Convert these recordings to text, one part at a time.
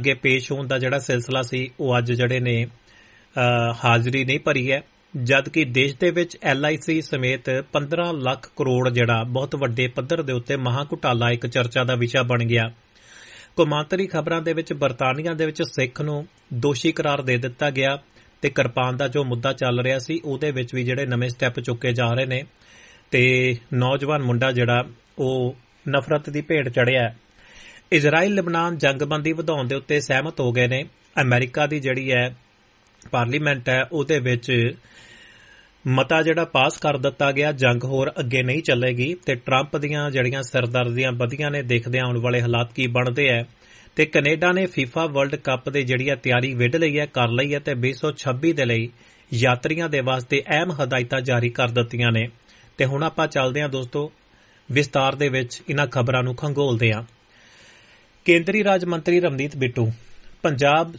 ਅੱਗੇ ਪੇਸ਼ ਹੋਣ ਦਾ ਜਿਹੜਾ ਸਿਲਸਿਲਾ ਸੀ ਉਹ ਅੱਜ ਜਿਹੜੇ ਨੇ ਹਾਜ਼ਰੀ ਨਹੀਂ ਭਰੀ ਹੈ, ਜਦਕਿ ਦੇਸ਼ ਦੇ ਵਿੱਚ LIC ਸਮੇਤ 15 ਲੱਖ ਕਰੋੜ ਜਿਹੜਾ ਬਹੁਤ ਵੱਡੇ ਪੱਧਰ ਦੇ ਉੱਤੇ ਮਹਾਂ ਘੁਟਾਲਾ ਇੱਕ ਚਰਚਾ ਦਾ ਵਿਸ਼ਾ ਬਣ ਗਿਆ। ਕੌਮਾਂਤਰੀ ਖਬਰਾਂ ਦੇ ਵਿੱਚ ਬਰਤਾਨੀਆ ਦੇ ਵਿੱਚ ਸਿੱਖ ਨੂੰ ਦੋਸ਼ੀ ਕਰਾਰ ਦੇ ਦਿੱਤਾ ਗਿਆ ਤੇ ਕਿਰਪਾਨ ਦਾ ਜੋ ਮੁੱਦਾ ਚੱਲ ਰਿਹਾ ਸੀ ਉਹਦੇ ਵਿੱਚ ਵੀ ਜਿਹੜੇ ਨਵੇਂ ਸਟੈਪ ਚੁੱਕੇ ਜਾ ਰਹੇ ਨੇ ਤੇ ਨੌਜਵਾਨ ਮੁੰਡਾ ਜਿਹੜਾ ਉਹ ਨਫ਼ਰਤ ਦੀ ਭੇਟ ਚੜਿਆ। ਇਜ਼ਰਾਈਲ ਲਿਬਨਾਨ ਜੰਗਬੰਦੀ ਵਧਾਉਣ ਦੇ ਉੱਤੇ ਸਹਿਮਤ ਹੋ ਗਏ ਨੇ। ਅਮਰੀਕਾ ਦੀ ਜਿਹੜੀ ਹੈ ਪਾਰਲੀਮੈਂਟ ਹੈ ਉਹਦੇ ਵਿੱਚ ਮਤਾ ਜਿਹੜਾ ਪਾਸ ਕਰ ਦਿੱਤਾ ਗਿਆ, ਜੰਗ ਹੋਰ ਅੱਗੇ ਨਹੀਂ ਚੱਲੇਗੀ ਤੇ ਟਰੰਪ ਦੀਆਂ ਜਿਹੜੀਆਂ ਸਰਦਰਦੀਆਂ ਵਧੀਆਂ ਨੇ, ਦੇਖਦੇ ਆਉਣ ਵਾਲੇ ਹਾਲਾਤ ਕੀ ਬਣਦੇ ਹੈ। ਤੇ ਕੈਨੇਡਾ ਨੇ FIFA ਵਰਲਡ ਕੱਪ ਦੀ ਜਿਹੜੀ ਤਿਆਰੀ ਵਿੱਢ ਲਈ ਹੈ, ਕਰ ਲਈ ਹੈ ਤੇ 2026 ਦੇ ਲਈ ਯਾਤਰੀਆਂ ਦੇ ਵਾਸਤੇ ਅਹਿਮ ਹਦਾਇਤਾਂ ਜਾਰੀ ਕਰ ਦਿੱਤੀਆਂ ਨੇ। ਤੇ ਹੁਣ ਆਪਾਂ ਚੱਲਦੇ ਹਾਂ ਦੋਸਤੋ ਵਿਸਤਾਰ ਦੇ ਵਿੱਚ ਇਹਨਾਂ ਖਬਰਾਂ ਨੂੰ ਖੰਗੋਲਦੇ ਹਾਂ। ਕੇਂਦਰੀ ਰਾਜ ਮੰਤਰੀ ਰਵਨੀਤ ਬਿੱਟੂ ਪੰਜਾਬ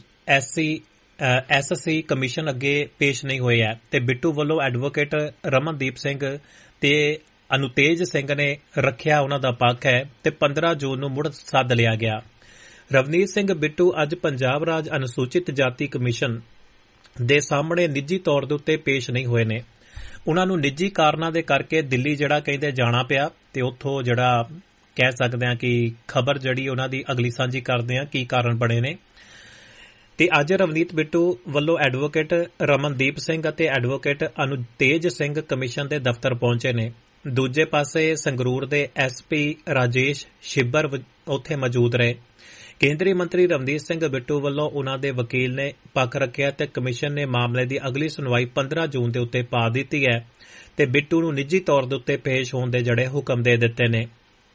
SC ਕਮਿਸ਼ਨ ਅੱਗੇ ਪੇਸ਼ ਨਹੀਂ ਹੋਏ ਹੈ ਤੇ ਬਿੱਟੂ ਵੱਲੋਂ ਐਡਵੋਕੇਟ ਰਮਨਦੀਪ ਸਿੰਘ ਤੇ ਅਨੁਤੇਜ ਸਿੰਘ ਨੇ ਰੱਖਿਆ ਉਹਨਾਂ ਦਾ ਪੱਖ ਹੈ ਤੇ 15 ਜੂਨ ਨੂੰ ਮੁੜ ਸੱਦ ਲਿਆ ਗਿਆ। ਰਵਨੀਤ ਸਿੰਘ ਬਿੱਟੂ ਅੱਜ ਪੰਜਾਬ ਰਾਜ ਅਨੁਸੂਚਿਤ ਜਾਤੀ ਕਮਿਸ਼ਨ ਦੇ ਸਾਹਮਣੇ ਨਿੱਜੀ ਤੌਰ ਦੇ ਉੱਤੇ ਪੇਸ਼ ਨਹੀਂ ਹੋਏ ਨੇ। ਉਹਨਾਂ ਨੂੰ ਨਿੱਜੀ ਕਾਰਨਾਂ ਦੇ ਕਰਕੇ ਦਿੱਲੀ ਜਿਹੜਾ ਕਹਿੰਦੇ ਜਾਣਾ ਪਿਆ ਤੇ ਉੱਥੋਂ ਜਿਹੜਾ ਕਹਿ ਸਕਦੇ ਹਾਂ ਕਿ ਖਬਰ ਜਿਹੜੀ ਉਹਨਾਂ ਦੀ ਅਗਲੀ ਸਾਂਝੀ ਕਰਦੇ ਹਾਂ ਕੀ ਕਾਰਨ ਬਣੇ ਨੇ। ਤੇ ਅੱਜ ਰਵਨੀਤ ਬਿੱਟੂ ਵੱਲੋਂ ਐਡਵੋਕੇਟ ਰਮਨਦੀਪ ਸਿੰਘ ਅਤੇ ਐਡਵੋਕੇਟ ਅਨੁਤੇਜ ਸਿੰਘ ਕਮਿਸ਼ਨ ਦੇ ਦਫ਼ਤਰ ਪਹੁੰਚੇ ਨੇ। ਦੂਜੇ ਪਾਸੇ ਸੰਗਰੂਰ ਦੇ SP ਰਾਜੇਸ਼ ਸ਼ਿੱਬਰ ਉੱਥੇ ਮੌਜੂਦ ਰਹੇ। ਕੇਂਦਰੀ ਮੰਤਰੀ ਰਵਨੀਤ ਸਿੰਘ ਬਿੱਟੂ ਵੱਲੋਂ ਉਨ੍ਹਾਂ ਦੇ ਵਕੀਲ ਨੇ ਪੱਖ ਰੱਖਿਆ ਤੇ ਕਮਿਸ਼ਨ ਨੇ ਮਾਮਲੇ ਦੀ ਅਗਲੀ ਸੁਣਵਾਈ 15 ਜੂਨ ਦੇ ਉੱਤੇ ਪਾ ਦਿੱਤੀ ਹੈ ਤੇ ਬਿੱਟੂ ਨੂੰ ਨਿੱਜੀ ਤੌਰ ਦੇ ਉੱਤੇ ਪੇਸ਼ ਹੋਣ ਦੇ ਜਿਹੜੇ ਹੁਕਮ ਦੇ ਦਿੱਤੇ ਨੇ।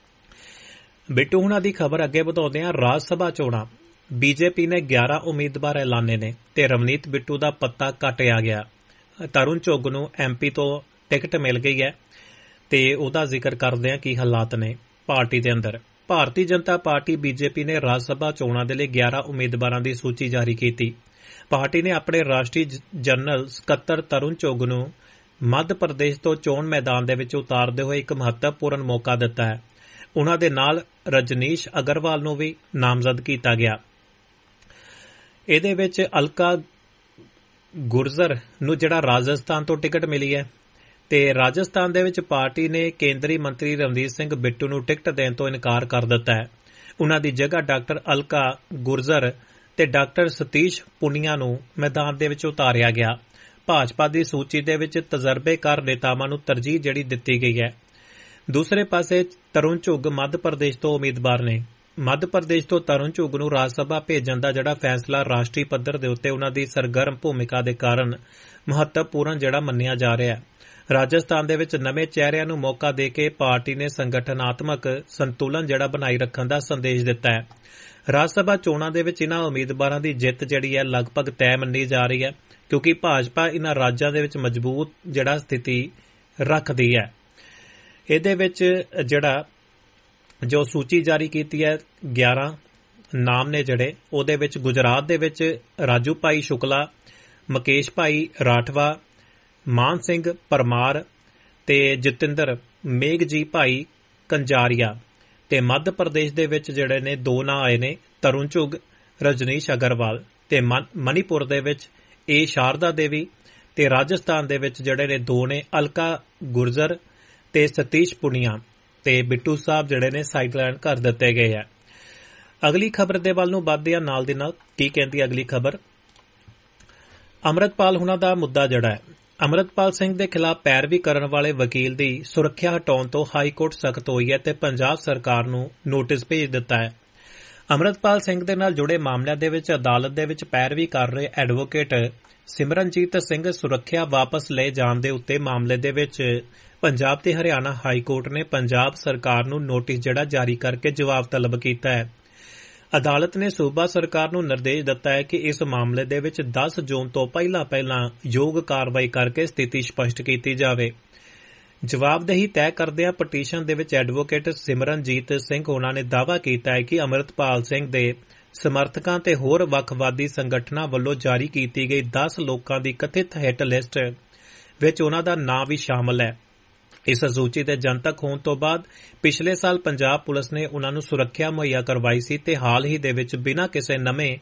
ਬਿੱਟੂ ਹੁਣਾਂ ਦੀ ਖਬਰ ਅੱਗੇ ਵਧਾਉਂਦਿਆਂ ਰਾਜ ਸਭਾ ਚੋਣਾਂ BJP ਨੇ 11 ਉਮੀਦਵਾਰ ਐਲਾਨੇ ਨੇ ਤੇ ਰਵਨੀਤ ਬਿੱਟੂ ਦਾ ਪੱਤਾ ਕੱਟਿਆ ਗਿਆ। ਤਰੁਣ ਚੁੱਗ ਨੂੰ MP ਤੋਂ ਟਿਕਟ ਮਿਲ ਗਈ ਹੈ ਤੇ ਉਹਦਾ ਜ਼ਿਕਰ ਕਰਦੇ ਹਾਂ ਕੀ ਹਾਲਾਤ ਨੇ ਪਾਰਟੀ ਦੇ ਅੰਦਰ। ਭਾਰਤੀ ਜਨਤਾ ਪਾਰਟੀ BJP ਨੇ ਰਾਜ ਸਭਾ ਚੋਣਾਂ ਦੇ ਲਈ 11 ਉਮੀਦਵਾਰਾਂ ਦੀ ਸੂਚੀ ਜਾਰੀ ਕੀਤੀ। ਪਾਰਟੀ ਨੇ ਆਪਣੇ ਰਾਸ਼ਟਰੀ ਜਨਰਲ ਸਕੱਤਰ ਤਰੁਣ ਚੁੱਗ ਨੂੰ ਮੱਧ ਪ੍ਰਦੇਸ਼ ਤੋਂ ਚੋਣ ਮੈਦਾਨ ਦੇ ਵਿੱਚ ਉਤਾਰਦੇ ਹੋਏ ਇੱਕ ਮਹੱਤਵਪੂਰਨ ਮੌਕਾ ਦਿੱਤਾ ਹੈ। ਉਨ੍ਹਾਂ ਦੇ ਨਾਲ ਰਜਨੀਸ਼ ਅਗਰਵਾਲ ਨੂੰ ਵੀ ਨਾਮਜ਼ਦ ਕੀਤਾ ਗਿਆ। ਇਹਦੇ ਵਿੱਚ ਅਲਕਾ ਗੁਰਜ਼ਰ ਨੂੰ ਜਿਹੜਾ ਰਾਜਸਥਾਨ ਤੋਂ ਟਿਕਟ ਮਿਲੀ ਹੈ ਤੇ ਰਾਜਸਥਾਨ ਦੇ ਵਿੱਚ ਪਾਰਟੀ ਨੇ ਕੇਂਦਰੀ ਮੰਤਰੀ ਰਵਨੀਤ ਸਿੰਘ ਬਿੱਟੂ ਨੂੰ ਟਿਕਟ ਦੇਣ ਤੋਂ ਇਨਕਾਰ ਕਰ ਦਿੱਤਾ ਹੈ। ਉਨ੍ਹਾਂ ਦੀ ਜਗ੍ਹਾ ਡਾਕਟਰ ਅਲਕਾ ਗੁਰਜ਼ਰ ਤੇ ਡਾਕਟਰ ਸਤੀਸ਼ ਪੁਨੀਆ ਨੂੰ ਮੈਦਾਨ ਦੇ ਵਿੱਚ ਉਤਾਰਿਆ ਗਿਆ। ਭਾਜਪਾ ਦੀ ਸੂਚੀ ਦੇ ਵਿੱਚ ਤਜਰਬੇਕਾਰ ਨੇਤਾਵਾਂ ਨੂੰ ਤਰਜੀਹ ਜਿਹੜੀ ਦਿੱਤੀ ਗਈ ਹੈ। ਦੂਸਰੇ ਪਾਸੇ ਤਰੁਣ ਚੁੱਗ ਮੱਧ ਪ੍ਰਦੇਸ਼ ਤੋਂ ਉਮੀਦਵਾਰ ਨੇ। ਮੱਧ ਪ੍ਰਦੇਸ਼ ਤੋਂ ਤਰੁਣ ਚੁੱਗ ਨੂੰ ਰਾਜ ਸਭਾ ਭੇਜਣ ਦਾ ਜਿਹੜਾ ਫੈਸਲਾ ਰਾਸ਼ਟਰੀ ਪੱਧਰ ਦੇ ਉੱਤੇ ਉਨ੍ਹਾਂ ਦੀ ਸਰਗਰਮ ਭੂਮਿਕਾ ਦੇ ਕਾਰਨ ਮਹੱਤਵਪੂਰਨ ਜਿਹੜਾ ਮੰਨਿਆ ਜਾ ਰਿਹਾ ਹੈ। ਰਾਜਸਥਾਨ ਦੇ ਵਿੱਚ ਨਵੇਂ ਚਿਹਰਿਆਂ ਨੂੰ ਮੌਕਾ ਦੇ ਕੇ ਪਾਰਟੀ ਨੇ ਸੰਗਠਨਾਤਮਕ ਸੰਤੁਲਨ ਜਿਹੜਾ ਬਣਾਈ ਰੱਖਣ ਦਾ ਸੰਦੇਸ਼ ਦਿੱਤਾ ਹੈ। ਰਾਜ ਸਭਾ ਚੋਣਾਂ ਦੇ ਵਿੱਚ ਇਹਨਾਂ ਉਮੀਦਵਾਰਾਂ ਦੀ ਜਿੱਤ ਜਿਹੜੀ ਹੈ ਲਗਭਗ ਤੈਅ ਮੰਨੀ ਜਾ ਰਹੀ ਹੈ ਕਿਉਂਕਿ ਭਾਜਪਾ ਇਹਨਾਂ ਰਾਜਾਂ ਦੇ ਵਿੱਚ ਮਜ਼ਬੂਤ ਜਿਹੜਾ ਸਥਿਤੀ ਰੱਖਦੀ ਹੈ। ਇਹਦੇ ਵਿੱਚ ਜਿਹੜਾ ਜੋ ਸੂਚੀ ਜਾਰੀ ਕੀਤੀ ਹੈ 11 ਨਾਮ ਨੇ ਜਿਹੜੇ ਉਹਦੇ ਵਿੱਚ ਗੁਜਰਾਤ ਦੇ ਵਿੱਚ ਰਾਜੂ ਭਾਈ ਸ਼ੁਕਲਾ, ਮੁਕੇਸ਼ ਭਾਈ ਰਾਠਵਾ, ਮਾਨ ਸਿੰਘ ਪਰਮਾਰ ਤੇ ਜਤਿੰਦਰ ਮੇਘਜੀ ਭਾਈ ਕੰਜਾਰੀਆ ਤੇ ਮੱਧ ਪ੍ਰਦੇਸ਼ ਦੇ ਵਿੱਚ ਜਿਹੜੇ ਨੇ 2 ਨਾਂ ਆਏ ਨੇ ਤਰੁਣ ਚੁੱਗ, ਰਜਨੀਸ਼ ਅਗਰਵਾਲ ਤੇ ਮਨੀਪੁਰ ਦੇ ਵਿੱਚ ਸ਼ਾਰਦਾ ਦੇਵੀ ਤੇ ਰਾਜਸਥਾਨ ਦੇ ਵਿੱਚ ਜਿਹੜੇ ਨੇ 2 ਨੇ ਅਲਕਾ ਗੁਰਜ਼ਰ ਤੇ ਸਤੀਸ਼ ਪੁਨੀਆ ਤੇ ਬਿੱਟੂ ਸਾਹਿਬ ਜਿਹੜੇ ਨੇ ਸਾਈਡਲਾਈਨ ਕਰ ਦਿੱਤੇ ਗਏ ਆ। ਅਗਲੀ ਖਬਰ ਦੇ ਵੱਲ ਨੂੰ ਵੱਧਦੇ ਆ ਨਾਲ ਦੀ ਨਾਲ। ਕੀ ਕਹਿੰਦੀ ਅਗਲੀ ਖਬਰ? ਅੰਮ੍ਰਿਤਪਾਲ ਹੁਣਾਂ ਦਾ ਮੁੱਦਾ ਜਿਹੜਾ ਹੈ, ਅੰਮ੍ਰਿਤਪਾਲ ਸਿੰਘ ਦੇ ਖਿਲਾਫ ਪੈਰਵੀ ਕਰਨ ਵਾਲੇ ਵਕੀਲ ਦੀ ਸੁਰੱਖਿਆ ਹਟਾਉਣ ਤੋਂ ਹਾਈ ਕੋਰਟ ਸਖਤ ਹੋਈ ਹੈ ਤੇ ਪੰਜਾਬ ਸਰਕਾਰ ਨੂੰ ਨੋਟਿਸ ਭੇਜ ਦਿੱਤਾ ਹੈ। ਅੰਮ੍ਰਿਤਪਾਲ ਸਿੰਘ ਦੇ ਨਾਲ ਜੁੜੇ ਮਾਮਲਿਆਂ ਦੇ ਵਿੱਚ ਅਦਾਲਤ ਦੇ ਵਿੱਚ ਪੈਰਵੀ ਕਰ ਰਹੇ ਐਡਵੋਕੇਟ ਸਿਮਰਨਜੀਤ ਸਿੰਘ ਸੁਰੱਖਿਆ ਵਾਪਸ ਲਏ ਜਾਣ ਦੇ ਉੱਤੇ ਮਾਮਲੇ ਦੇ ਵਿੱਚ ਪੰਜਾਬ ਤੇ ਹਰਿਆਣਾ ਹਾਈ ਕੋਰਟ ਨੇ ਪੰਜਾਬ ਸਰਕਾਰ ਨੂੰ ਨੋਟਿਸ ਜਿਹੜਾ ਜਾਰੀ ਕਰਕੇ ਜਵਾਬ ਤਲਬ ਕੀਤਾ ਹੈ। ਅਦਾਲਤ ਨੇ ਸੂਬਾ ਸਰਕਾਰ ਨੂੰ ਨਿਰਦੇਸ਼ ਦਿੱਤਾ ਹੈ ਕਿ ਇਸ ਮਾਮਲੇ ਦੇ ਵਿੱਚ 10 ਜੂਨ ਤੋਂ ਪਹਿਲਾਂ ਯੋਗ ਕਾਰਵਾਈ ਕਰਕੇ ਸਥਿਤੀ ਸਪਸ਼ਟ ਕੀਤੀ ਜਾਵੇ। ਜਵਾਬਦੇਹੀ ਤੈਅ ਕਰਦਿਆਂ ਪਟੀਸ਼ਨ ਦੇ ਵਿੱਚ ਐਡਵੋਕੇਟ ਸਿਮਰਨਜੀਤ ਸਿੰਘ ਹੋਣਾ ਨੇ ਦਾਅਵਾ ਕੀਤਾ ਹੈ ਕਿ ਅੰਮ੍ਰਿਤਪਾਲ ਸਿੰਘ ਦੇ ਸਮਰਥਕਾਂ ਤੇ ਹੋਰ ਵੱਖਵਾਦੀ ਸੰਗਠਨਾਂ ਵੱਲੋਂ ਜਾਰੀ ਕੀਤੀ ਗਈ 10 ਲੋਕਾਂ ਦੀ ਕਥਿਤ ਹਿੱਟ ਲਿਸਟ ਵਿੱਚ ਉਨ੍ਹਾਂ ਦਾ ਨਾਂ ਵੀ ਸ਼ਾਮਲ ਹੈ। ਇਸ ਸੂਚੀ ਦੇ ਜਨਤਕ ਹੋਣ ਤੋਂ ਬਾਅਦ ਪਿਛਲੇ ਸਾਲ ਪੰਜਾਬ ਪੁਲਿਸ ਨੇ ਉਨ੍ਹਾਂ ਨੂੰ ਸੁਰੱਖਿਆ ਮੁਹੱਈਆ ਕਰਵਾਈ ਸੀ ਤੇ ਹਾਲ ਹੀ ਦੇ ਵਿੱਚ ਬਿਨਾਂ ਕਿਸੇ ਨਵੇਂ